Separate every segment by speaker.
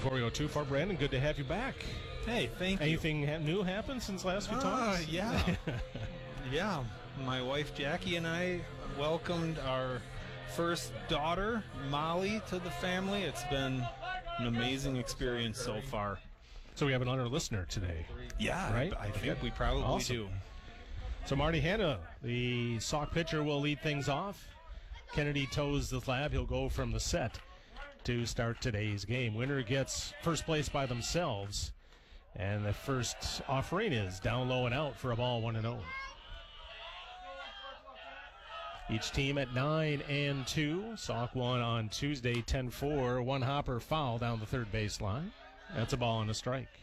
Speaker 1: Before we go too far, Brandon, good to have you back.
Speaker 2: Hey, thank you.
Speaker 1: Anything new happened since last we talked?
Speaker 2: Yeah. Yeah. My wife Jackie and I welcomed our first daughter, Molly, to the family. It's been an amazing experience so far.
Speaker 1: So we have another listener today.
Speaker 2: Yeah,
Speaker 1: right?
Speaker 2: I think we probably do.
Speaker 1: So Marty Hanna, the Sauk pitcher, will lead things off. Kennedy toes the slab. He'll go from the set to start today's game. Winner gets first place by themselves. And the first offering is down low and out for a ball 1-0. Each team at 9-2. Sauk won on Tuesday 10-4. One hopper foul down the third baseline. That's a ball and a strike.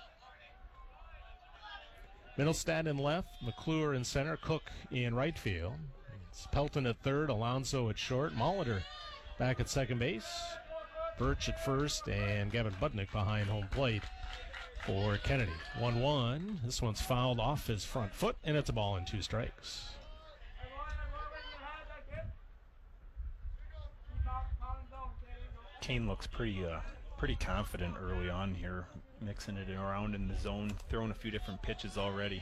Speaker 1: Middlestad in left, McClure in center, Cook in right field. It's Pelton at third, Alonso at short, Molitor back at second base, Birch at first, and Gavin Budnick behind home plate for Kennedy. 1-1. This one's fouled off his front foot, and it's a ball and two strikes.
Speaker 2: Kane looks pretty confident early on here, mixing it around in the zone, throwing a few different pitches already.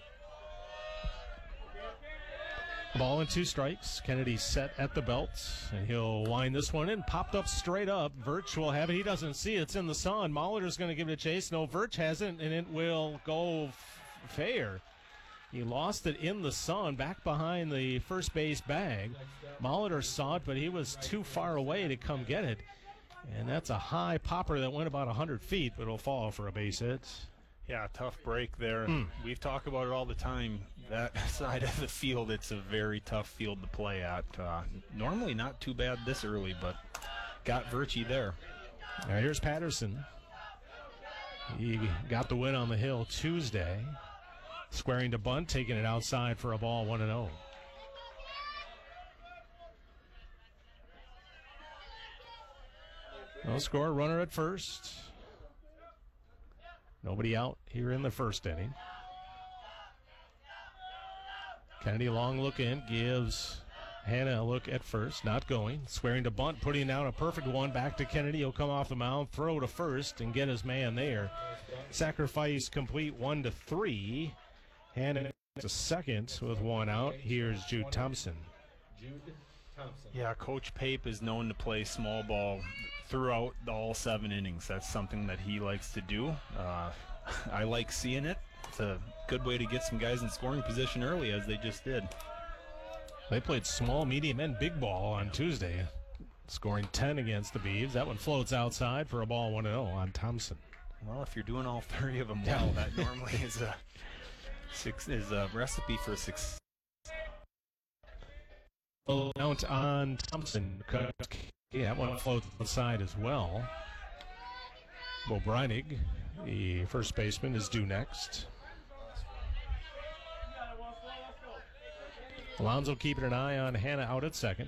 Speaker 1: Ball and two strikes. Kennedy set at the belt, and he'll wind this one in. Popped up straight up. Virch will have it. He doesn't see it. It's in the sun. Molitor's going to give it a chase. No, Virch hasn't, and it will go fair. He lost it in the sun, back behind the first base bag. Molitor saw it, but he was too far away to come get it. And that's a high popper that went about 100 feet, but it'll fall for a base hit.
Speaker 2: Yeah, tough break there. We've talked about it all the time. That side of the field, it's a very tough field to play at. Normally not too bad this early, but got Virchie there.
Speaker 1: Now here's Patterson. He got the win on the hill Tuesday. Squaring to bunt, taking it outside for a ball 1-0. No score, runner at first. Nobody out here in the first inning. Kennedy long look in, gives Hanna a look at first, not going. Squaring to bunt, putting down a perfect one back to Kennedy. He'll come off the mound, throw to first, and get his man there. Sacrifice complete 1-3. Hanna to second with one out. Here's Jude Thompson.
Speaker 2: Yeah, Coach Pape is known to play small ball throughout all 7 innings. That's something that he likes to do. I like seeing it. It's a good way to get some guys in scoring position early, as they just did.
Speaker 1: They played small, medium, and big ball on Tuesday, scoring 10 against the Beavs. That one floats outside for a ball 1-0 on Thompson.
Speaker 2: Well, if you're doing all 3 of them well, that normally is a recipe for success.
Speaker 1: Count on Thompson. Yeah, that one floats outside as well. Bo Breinig, the first baseman, is due next. Alonso keeping an eye on Hanna out at second.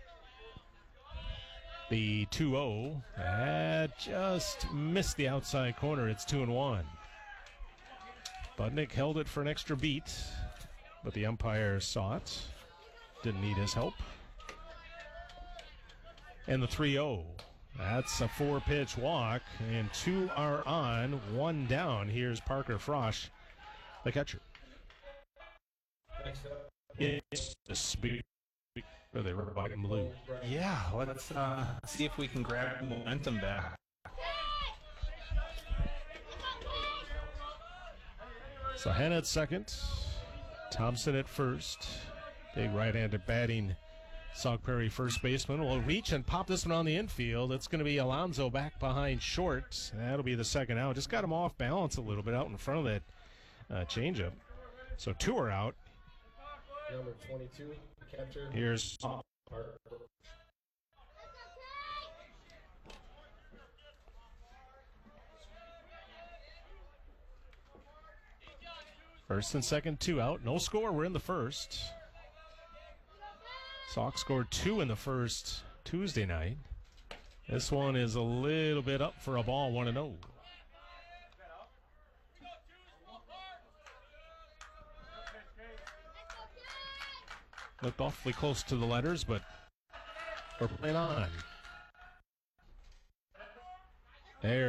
Speaker 1: The 2-0 just missed the outside corner. It's 2-1. Budnick held it for an extra beat, but the umpire saw it. Didn't need his help. And the 3-0. That's a 4-pitch walk, and 2 are on, 1 down. Here's Parker Frosch, the catcher. It's a speed. They were white and blue.
Speaker 2: Yeah, let's see if we can grab momentum back.
Speaker 1: So Hanna at second, Thompson at first. Big right-handed batting Sauk Prairie first baseman will reach and pop this one on the infield. It's going to be Alonso back behind short. That'll be the second out. Just got him off balance a little bit out in front of that changeup. So 2 are out.
Speaker 3: Number 22, the catcher.
Speaker 1: Here's first and second, 2 out. No score. We're in the first. Sauk scored 2 in the first Tuesday night. This one is a little bit up for a ball 1-0. Looked awfully close to the letters, but we're playing on. There.